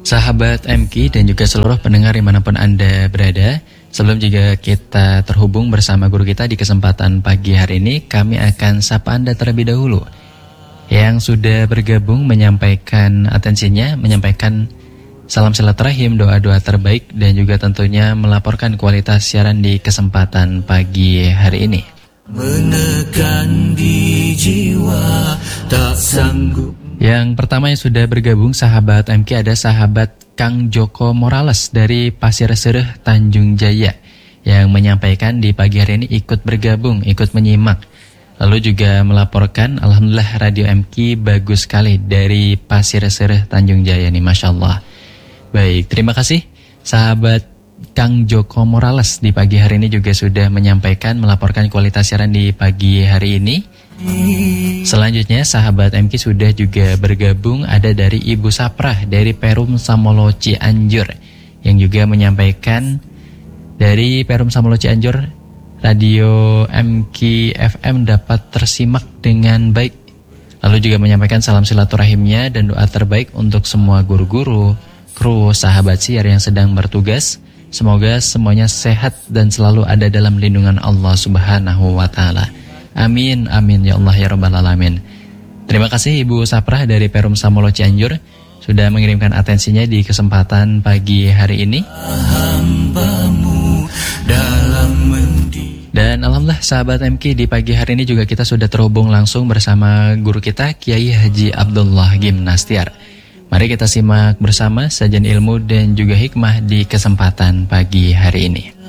Sahabat MK dan juga seluruh pendengar dimanapun Anda berada, sebelum juga kita terhubung bersama guru kita di kesempatan pagi hari ini, kami akan sapa Anda terlebih dahulu yang sudah bergabung menyampaikan atensinya, menyampaikan salam silaturahim, doa-doa terbaik, dan juga tentunya melaporkan kualitas siaran di kesempatan pagi hari ini. Menekan di jiwa tak sanggup. Yang pertama yang sudah bergabung sahabat MK ada sahabat Kang Joko Morales dari Pasir Sereh Tanjung Jaya yang menyampaikan di pagi hari ini ikut bergabung, ikut menyimak. Lalu juga melaporkan Alhamdulillah Radio MK bagus sekali dari Pasir Sereh Tanjung Jaya nih, Masya Allah. Baik, terima kasih sahabat Kang Joko Morales di pagi hari ini juga sudah menyampaikan, melaporkan kualitas siaran di pagi hari ini. Selanjutnya sahabat MK sudah juga bergabung, ada dari Ibu Saprah dari Perum Samolo Cianjur yang juga menyampaikan dari Perum Samolo Cianjur Radio MK FM dapat tersimak dengan baik. Lalu juga menyampaikan salam silaturahimnya dan doa terbaik untuk semua guru-guru, kru, sahabat siar yang sedang bertugas. Semoga semuanya sehat dan selalu ada dalam lindungan Allah Subhanahu wa Ta'ala. Amin, amin ya Allah ya Rabbal Alamin. Terima kasih Ibu Saprah dari Perum Samolo Cianjur sudah mengirimkan atensinya di kesempatan pagi hari ini. Dan alhamdulillah sahabat MK di pagi hari ini juga kita sudah terhubung langsung bersama guru kita Kiai Haji Abdullah Gimnastiar. Mari kita simak bersama sajian ilmu dan juga hikmah di kesempatan pagi hari ini.